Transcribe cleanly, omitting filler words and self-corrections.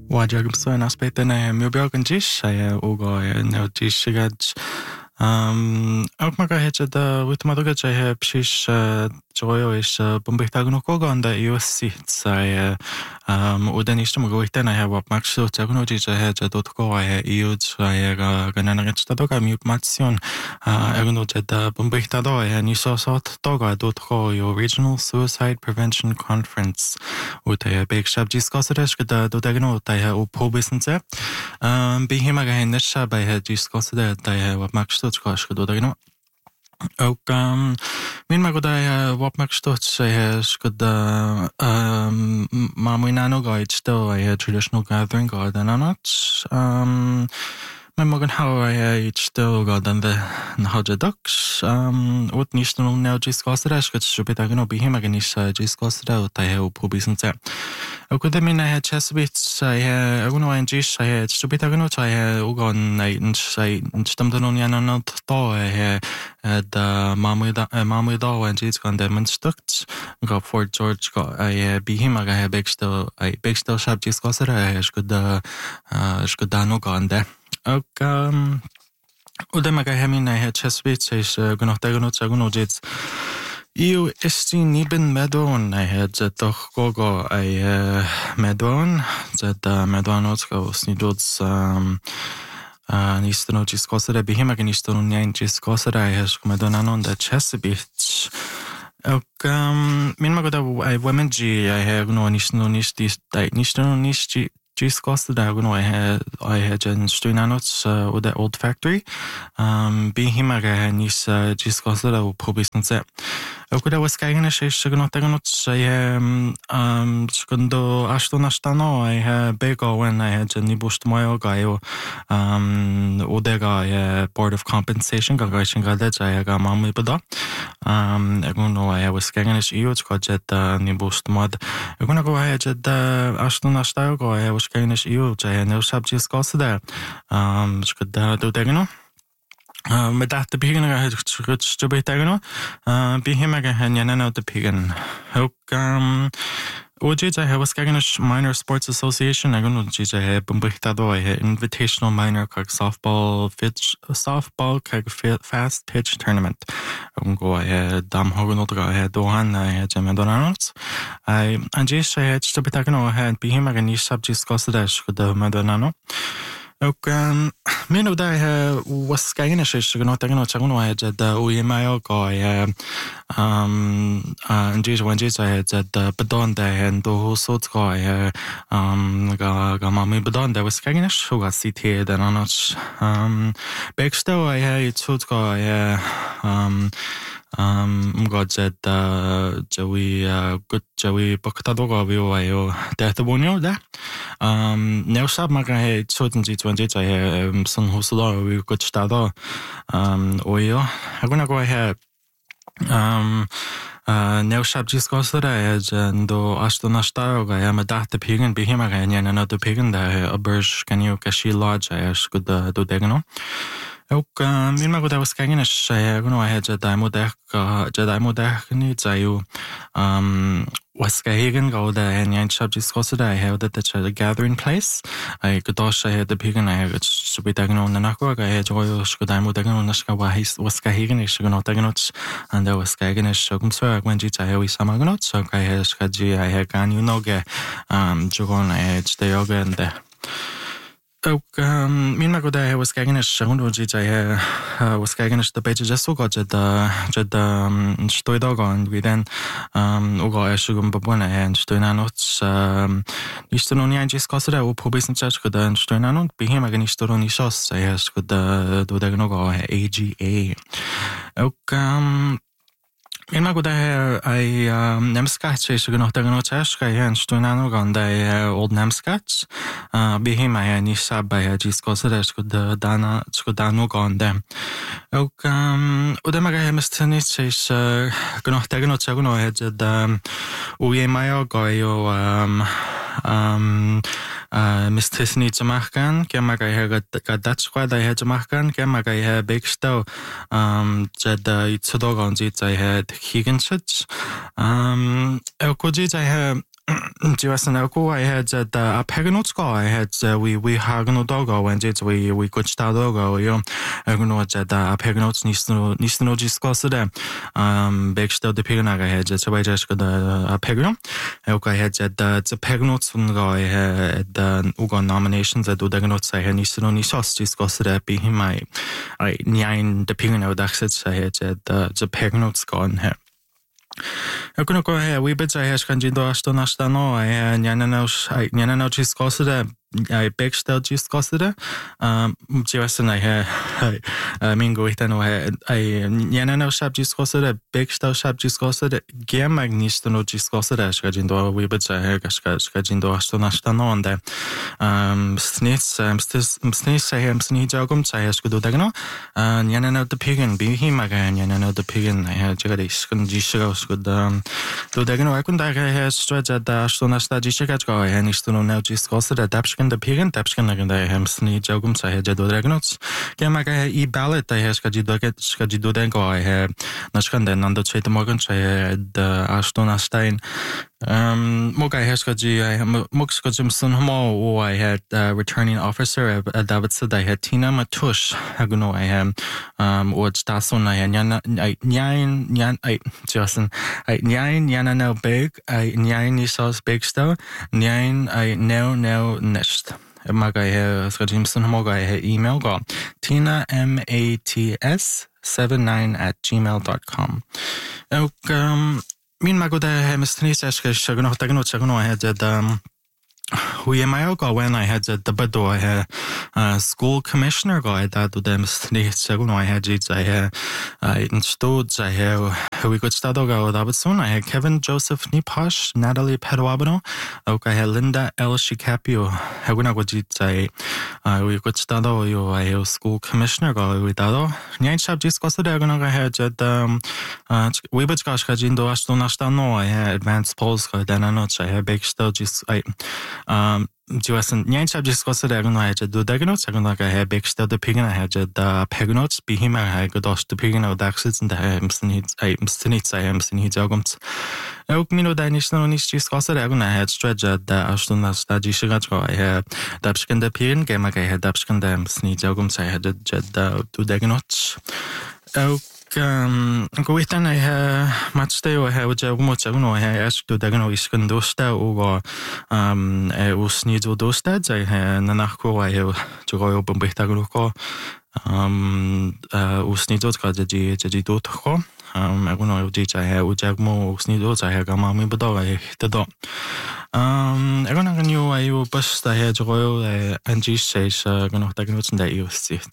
Wajar so en aspect na mjöbjörgen gish ugo no gishigaj ook maar het de uitmadige je precies joyo is bombitagun kogo anda USC sai udan is mo goite na have wat max so technology je dot ko EU sai ganana gestado ka mutmation erno je de bombitado ni so sort toga dot ko original suicide prevention conference ut big shab discusses que do dagno ta o pobisnse bihima ga hin shab he discusses ta wat max so do dagno ook min maar dat wat maakt dat zij schud maar moet nou nog iets stel traditional gathering garden aan het men mogen houden iets stel garden de hadden ducks wat niet nog nou discussen is het zo beter genoeg bij hem niet discussen dat hij op proberen te ook de min Chesapeake zij ook nog een gis zij zo beter genoeg zij ook een zij stemde nog niet aan het touw de mamuda en iets kan de munstukt ga Fort George ga bihima ga big still shop discusseren is goed dan ook aan de ook udema ga hemin Chesapeake is genoeg tegenut genoeg iets EU is die niet ben medon het toch gogo medon dat medon ook was niet dood nisto no discussere bihima che nisto non niente discussere es come donano da Chesapeake ook min ma goda ai women g I have no nisto no nisto discussed da no I had in Stuinanots or the old factory bihima ga nis discussed da probisnse ook da was kijken is genoeg tegenut secondo ashton astano I have bego when I had ni boost moyo gaio odega board of compensation ga ga mamu bada no I was kijken is EU got ni boost mod go I had ashton astao go I was kijken is EU no subjects cost there should do tegno met dat de begin het te betekenen begin en de begin ook OJ I was kijken naar minor sports association ik nog GJ bombardado invitational minor kijk softball kijk fast pitch tournament go dam hogen nog dohan jam donald en GJ het te betekenen het begin en is subjects kost dat goed madonano ook min daar was kijken is genoeg tegenover het de OEMI ook en deze wanneer het de bedon daar en de soort ga maar bedon daar was kijken is hoe gaat CT dan anders backstel het soort God Joey good Joey baktadoga viu tehtävunio da ne sab maar het soorten iets wanneer son hostel we good stada oyo aguna go ne sab discussere do ashton ashtaga ja met dat pingen behima en na de pingen da aberge kan je kashi lodge is good do degno ook min maar dat was kijken is gewoon hij Jedi modern niet zei was kijken go de en je subjects kost daar hij dat the gathering place hij gedacht hij de pingen hij het zo beter genomen na ko hij joyo Jedi modern na was kijken is gewoon tegenots en dat was kijken is zo komt zo wanneer je hij is samen genomen zo hij is hij kan you know ge gewoon hij de yoga en de ook min maar dat hij was kijken is gewoon hij was kijken is de beetje just zo gaat je stooi daar gaan we dan ook al is gewoon begonnen en stooi naar ons is er nog niet eens kost dat op proberen te zeggen stooi naar ons begin maar niet door niet zo hij is goed door daar nog al AGA ook min maar dat hij nemskat is genoeg tegen ons is en stooi naar nog aan de old nemskat begin maar niet sab bij discussen is goed dan nog aan de ook de maar hij mist niet is genoeg tegen ons zeggen nou het de OEMI gaio mistis niet te maken kan maar hij dat squad hij te maken kan maar hij bekstel dat iets doorgaan ziet hij het gigantisch ook goed ziet hij Just now, I had that a paganotsko. I had we hagano dogo and it's we could start dogo. You know that a paganots nisno discuss it. Backstell the piganaga had just a just got a pagano. I had that the paganots from I had the Ugo nominations that do the notes I had nisno nisos discuss it. Be him I nine the pigano that I had the paganots gone here. Jag kunde gå här, vi bedriver här ska inte då stå nästa nå, jag discussar det, jag backstage discussar det, just när jag min går inte nå här, jag shop discussar det, backstage shop discussar det, game nicht nå discussar det, ska inte då vi bedriver här ska inte då stå nästa nå det, snitt här snitt jag kom så här ska då det nå, jag det piggen be him again, jag det piggen här jag det ska discussar skulle då det nå jag kunde här stretch att stå nästa discussar ska jag nicht nå discussar det the piggen tapskan det hemsni jogum så här då det nå jag maga I ballot det här ska ju den gå här nästan den andra två morgon så här det Aston Stein Moga här ska ju ska ju som homo och I had returning officer David said I had Tina Matush jag know I am och station I nine Justin nine no big nine ni så big stone nine I no nest Maga här ska ju som homo här email gå Tina mats79@gmail.com och min magoda hemstnis ska nog ta något jag nog hade who am I go when I had the bado school commissioner guy that do them snis jag nog hade I installed we could start go that soon I had Kevin Joseph Nipash Natalie Pedwabano och I had Linda L Shikapio jag nog we could start I school commissioner guy with that jag shop discuss det jag nog hade we but ska jindo asto nastano I had advanced polls go then I had big stages Juasen nine shop discuss det jag nog hade do det nog jag nog hade big stage the piggen I had the pegnots be him I had got the piggen och daxits and the hemsnits I hemsnits jagums och min då nicht discuss det jag nog hade stretch the astona stadi shigatro I had dapsken the piggen game I had dapsken the hemsnits jagums I had do det nog gå utan I match det och här jag mot jag nog här jag då nog iskan dosta och snido dosta jag när nachko jag går på bättre gå snido ska det då tro jag nog det jag och jag må snido så jag gamla min bedå det då jag nog nu jag bästa här jag en G6 nog det nog det är